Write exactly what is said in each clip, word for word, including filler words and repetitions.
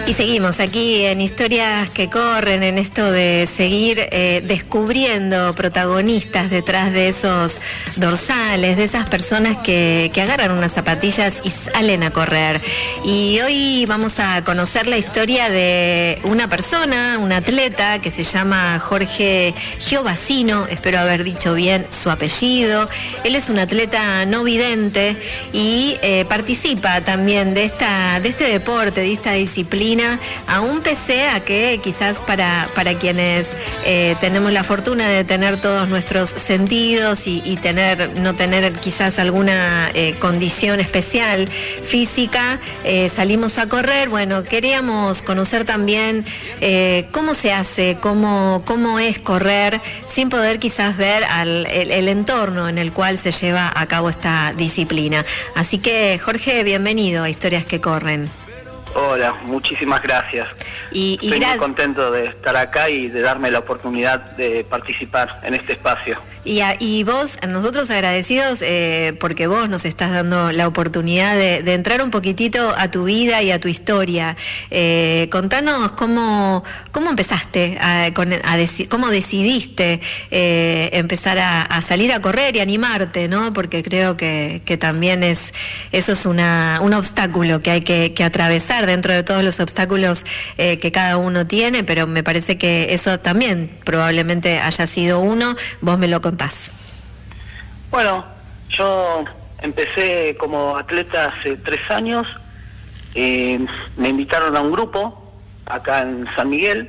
Y seguimos aquí en Historias que Corren, en esto de seguir eh, descubriendo protagonistas detrás de esos dorsales, de esas personas que, que agarran unas zapatillas y salen a correr. Y hoy vamos a conocer la historia de una persona, un atleta que se llama Jorge Giovacino, espero haber dicho bien su apellido. Él es un atleta no vidente y eh, participa también de, esta, de este deporte, de esta disciplina, aún pese a que quizás para, para quienes eh, tenemos la fortuna de tener todos nuestros sentidos y, y tener, no tener quizás alguna eh, condición especial física, eh, salimos a correr. Bueno, queríamos conocer también eh, cómo se hace, cómo, cómo es correr sin poder quizás ver al, el, el entorno en el cual se lleva a cabo esta disciplina. Así que, Jorge, bienvenido a Historias que Corren. Hola, muchísimas gracias. Y, y Estoy gra- muy contento de estar acá y de darme la oportunidad de participar en este espacio. Y, a, y vos, nosotros agradecidos eh, porque vos nos estás dando la oportunidad de, de entrar un poquitito a tu vida y a tu historia. Eh, contanos cómo, cómo empezaste, a, con, a deci- cómo decidiste eh, empezar a, a salir a correr y animarte, ¿no? Porque creo que, que también es eso es una, un obstáculo que hay que, que atravesar dentro de todos los obstáculos eh, que cada uno tiene, pero me parece que eso también probablemente haya sido uno. Vos me lo contás. Bueno, yo empecé como atleta hace tres años. Eh, me invitaron a un grupo acá en San Miguel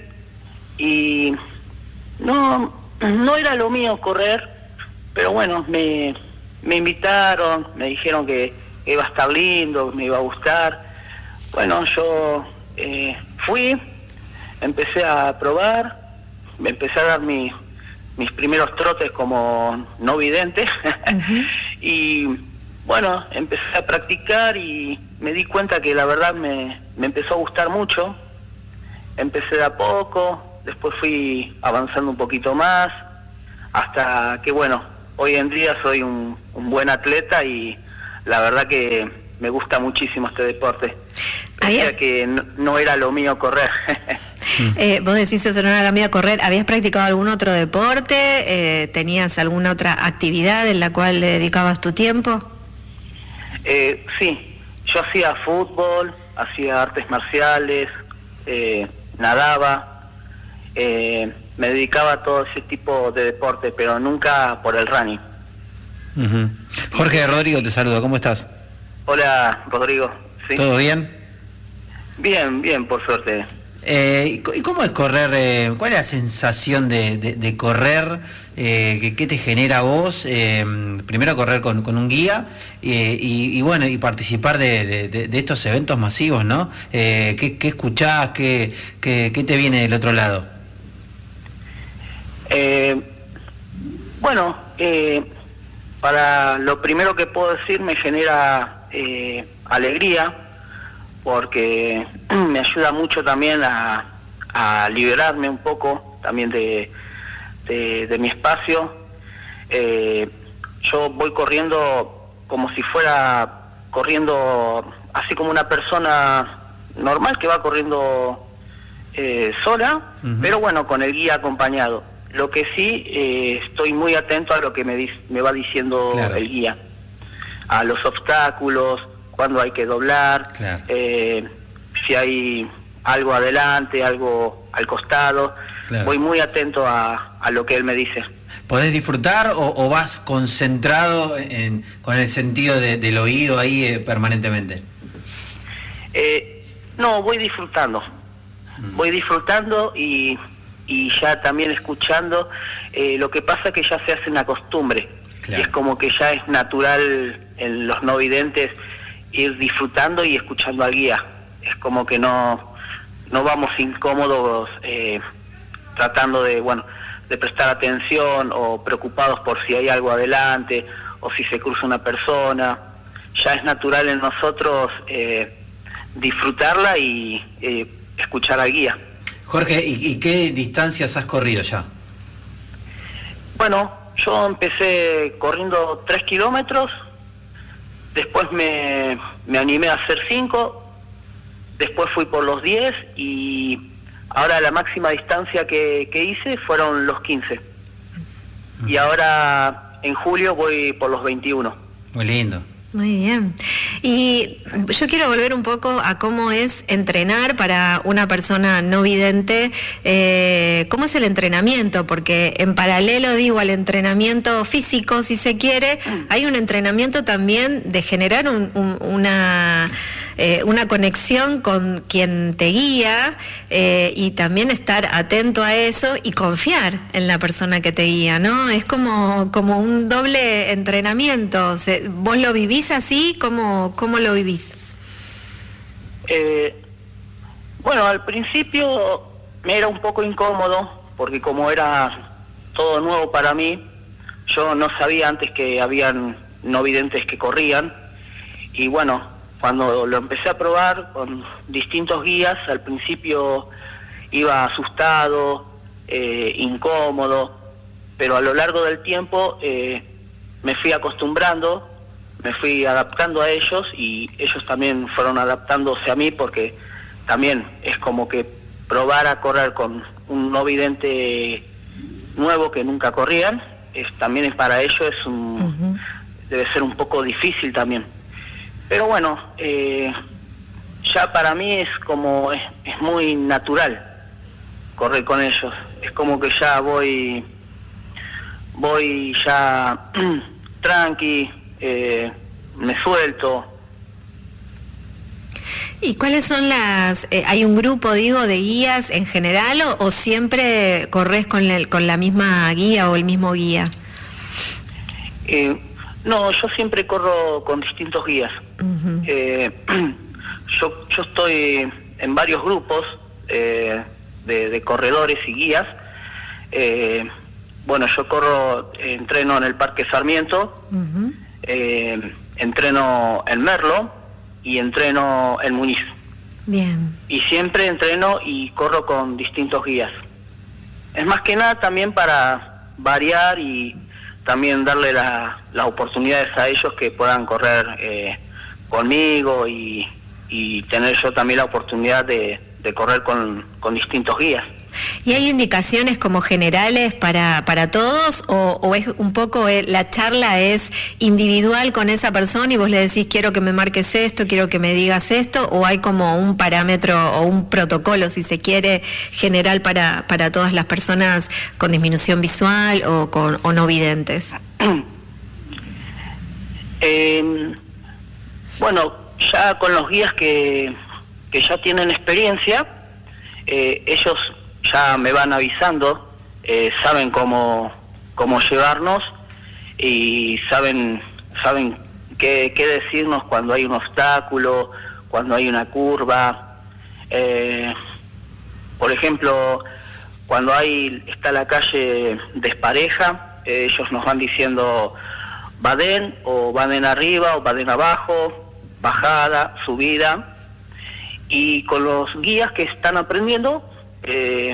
y no, no era lo mío correr, pero bueno, me, me invitaron, me dijeron que iba a estar lindo, que me iba a gustar. Bueno, yo eh, fui, empecé a probar, me empecé a dar mi, mis primeros trotes como no vidente. Uh-huh. Y bueno, empecé a practicar y me di cuenta que la verdad me, me empezó a gustar mucho. Empecé de a poco, después fui avanzando un poquito más, hasta que bueno, hoy en día soy un, un buen atleta y la verdad que me gusta muchísimo este deporte. Decía que no, no era lo mío correr. eh, vos decís eso no era lo mío correr. ¿Habías practicado algún otro deporte? Eh, ¿Tenías alguna otra actividad en la cual le dedicabas tu tiempo? Eh, sí, yo hacía fútbol, hacía artes marciales, eh, nadaba, eh, me dedicaba a todo ese tipo de deporte, pero nunca por el running. Uh-huh. Jorge, Rodrigo te saluda, ¿cómo estás? Hola, Rodrigo. ¿Sí? ¿Todo bien? Bien, bien, por suerte. Eh, ¿Y cómo es correr? Eh, ¿Cuál es la sensación de, de, de correr? Eh, ¿qué, ¿Qué te genera a vos? Eh, primero correr con, con un guía eh, y, y bueno, y participar de, de, de, de estos eventos masivos, ¿no? Eh, ¿qué, ¿Qué escuchás? ¿Qué, qué, ¿Qué te viene del otro lado? Eh, bueno, eh, para lo primero que puedo decir me genera eh, alegría, porque me ayuda mucho también a, a liberarme un poco también de, de, de mi espacio. Eh, yo voy corriendo como si fuera corriendo así como una persona normal que va corriendo eh, sola, uh-huh. Pero bueno, con el guía acompañado. Lo que sí, eh, estoy muy atento a lo que me, di- me va diciendo claro. El guía, a los obstáculos, cuándo hay que doblar, claro. eh, si hay algo adelante, algo al costado, claro. Voy muy atento a, a lo que él me dice. ¿Podés disfrutar o, o vas concentrado en, con el sentido de, del oído ahí eh, permanentemente? Eh, no, voy disfrutando, mm. voy disfrutando y, y ya también escuchando. Eh, lo que pasa es que ya se hace una costumbre, claro. Y es como que ya es natural en los no videntes ir disfrutando y escuchando al guía. Es como que no no vamos incómodos eh, tratando de bueno de prestar atención o preocupados por si hay algo adelante o si se cruza una persona. Ya es natural en nosotros eh, disfrutarla y eh, escuchar al guía. Jorge, ¿y, y qué distancias has corrido ya? Bueno, yo empecé corriendo tres kilómetros. Después me, me animé a hacer cinco, después fui por los diez y ahora la máxima distancia que, que hice fueron los quince. Y ahora en julio voy por los veintiuno. Muy lindo. Muy bien. Y yo quiero volver un poco a cómo es entrenar para una persona no vidente, eh, cómo es el entrenamiento, porque en paralelo, digo, al entrenamiento físico, si se quiere, hay un entrenamiento también de generar un, un, una, eh, una conexión con quien te guía eh, y también estar atento a eso y confiar en la persona que te guía, ¿no? Es como, como un doble entrenamiento. Se, ¿vos lo vivís así? ¿Cómo, cómo lo vivís? Eh, bueno, al principio me era un poco incómodo, porque como era todo nuevo para mí, yo no sabía antes que habían no videntes que corrían, y bueno, cuando lo empecé a probar con distintos guías, al principio iba asustado, eh, incómodo, pero a lo largo del tiempo eh, me fui acostumbrando, me fui adaptando a ellos y ellos también fueron adaptándose a mí, porque también es como que probar a correr con un no vidente nuevo que nunca corrían, es, también es para ellos es un, uh-huh. debe ser un poco difícil también. Pero bueno, eh, ya para mí es como, es, es muy natural correr con ellos, es como que ya voy, voy ya tranqui, Eh, me suelto. ¿Y cuáles son las... Eh, hay un grupo, digo, de guías en general o, o siempre corres con, el, con la misma guía o el mismo guía? Eh, no, yo siempre corro con distintos guías. Uh-huh. eh, yo, yo estoy en varios grupos eh, de, de corredores y guías. Eh, bueno, yo corro, eh, entreno en el Parque Sarmiento. Uh-huh. Eh, entreno en Merlo y entreno en Muñiz. Bien. Y siempre entreno y corro con distintos guías. Es más que nada también para variar y también darle la, las oportunidades a ellos que puedan correr eh, conmigo y, y tener yo también la oportunidad de, de correr con, con distintos guías. ¿Y hay indicaciones como generales para, para todos o, o es un poco eh, la charla es individual con esa persona y vos le decís quiero que me marques esto, quiero que me digas esto, o hay como un parámetro o un protocolo, si se quiere, general para, para todas las personas con disminución visual o, con, o no videntes? Eh, bueno, ya con los guías que, que ya tienen experiencia, eh, ellos ya me van avisando, eh, saben cómo, cómo llevarnos y saben, saben qué, qué decirnos cuando hay un obstáculo, cuando hay una curva. Eh, por ejemplo, cuando hay está la calle despareja, eh, ellos nos van diciendo badén o badén arriba o badén abajo, bajada, subida, y con los guías que están aprendiendo Eh,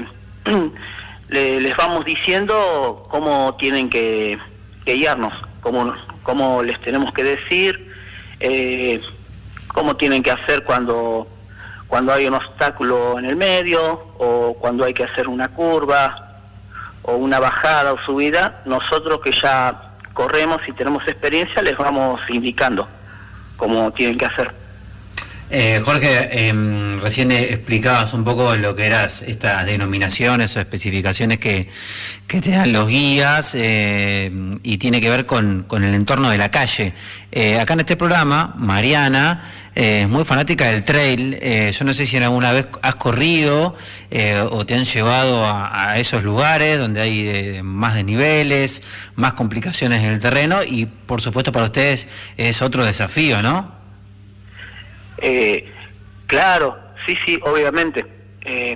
le, les vamos diciendo cómo tienen que, que guiarnos, cómo, cómo les tenemos que decir, eh, cómo tienen que hacer cuando, cuando hay un obstáculo en el medio o cuando hay que hacer una curva o una bajada o subida. Nosotros que ya corremos y tenemos experiencia les vamos indicando cómo tienen que hacer. Eh, Jorge, eh, recién explicabas un poco lo que eran estas denominaciones o especificaciones que, que te dan los guías eh, y tiene que ver con, con el entorno de la calle. Eh, acá en este programa, Mariana eh, es muy fanática del trail. Eh, yo no sé si en alguna vez has corrido eh, o te han llevado a, a esos lugares donde hay de, más desniveles, más complicaciones en el terreno y por supuesto para ustedes es otro desafío, ¿no? Eh, claro, sí, sí, obviamente. Eh,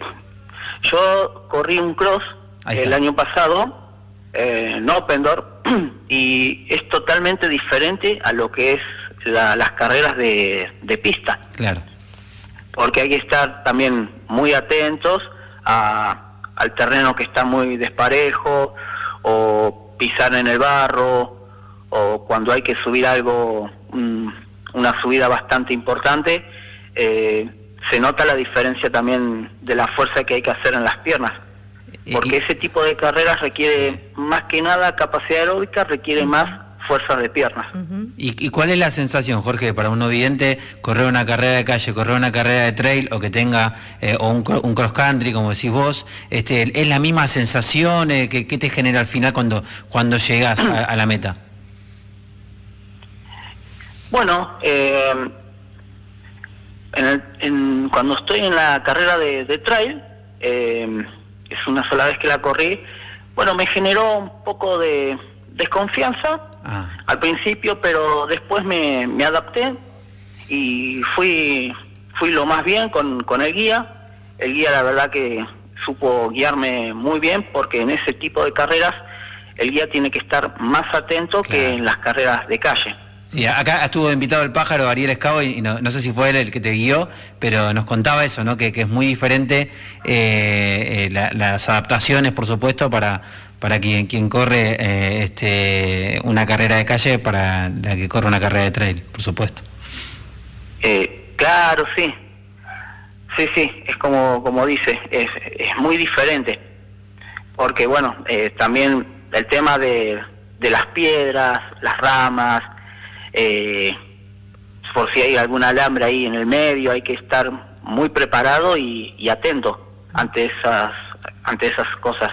yo corrí un cross el año pasado, eh, en Oppendorf, y es totalmente diferente a lo que es la, las carreras de, de pista. Claro. Porque hay que estar también muy atentos a, al terreno que está muy desparejo, o pisar en el barro, o cuando hay que subir algo... Um, una subida bastante importante, eh, se nota la diferencia también de la fuerza que hay que hacer en las piernas. Porque ese tipo de carreras requiere más que nada capacidad aeróbica, requiere más fuerza de piernas. Uh-huh. ¿Y, ¿Y cuál es la sensación, Jorge, para un no vidente, correr una carrera de calle, correr una carrera de trail o que tenga, eh, o un, un cross country, como decís vos? Este, ¿Es la misma sensación? Eh, ¿qué, ¿Qué te genera al final cuando, cuando llegas a, a la meta? Bueno, eh, en el, en, cuando estoy en la carrera de, de trail, eh, es una sola vez que la corrí, bueno, me generó un poco de desconfianza ah. al principio, pero después me, me adapté y fui fui lo más bien con, con el guía. El guía la verdad que supo guiarme muy bien, porque en ese tipo de carreras el guía tiene que estar más atento, claro, que en las carreras de calle. Sí, acá estuvo invitado el pájaro Ariel Escavo y no, no sé si fue él el que te guió, pero nos contaba eso, ¿no? Que, que es muy diferente eh, eh, la, las adaptaciones, por supuesto, para, para quien, quien corre eh, este, una carrera de calle, para la que corre una carrera de trail, por supuesto. Eh, claro, sí. Sí, sí, es como, como dice, es, es muy diferente. Porque, bueno, eh, también el tema de, de las piedras, las ramas... Eh, por si hay algún alambre ahí en el medio, hay que estar muy preparado y, y atento ante esas ante esas cosas.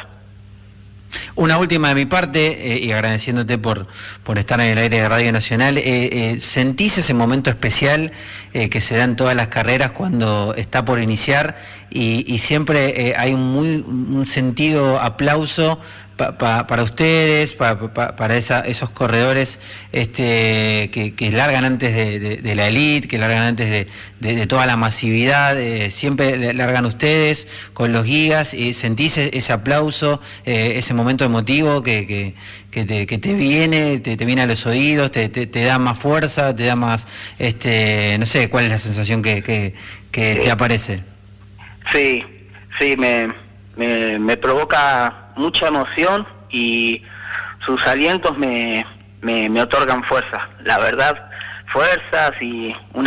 Una última de mi parte, eh, y agradeciéndote por, por estar en el aire de Radio Nacional, eh, eh, ¿sentís ese momento especial eh, que se da en todas las carreras cuando está por iniciar y, y siempre eh, hay un, muy, un sentido aplauso Pa, pa, para ustedes, pa, pa, para esa, esos corredores este, que, que largan antes de, de, de la elite, que largan antes de, de, de toda la masividad, eh, siempre largan ustedes con los guías, y sentís ese aplauso, eh, ese momento emotivo que, que, que, te, que te viene, te, te viene a los oídos, te, te, te da más fuerza, te da más, este, no sé, ¿cuál es la sensación que, que, que sí. te aparece? Sí, sí, me, me, me provoca mucha emoción y sus alientos me, me, me otorgan fuerza, la verdad, fuerzas y una